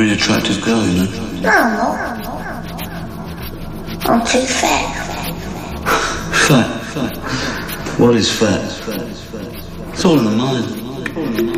very attractive girl, you know. No, I'm not. I'm too fat. Fat? What is fat? It's all in the mind.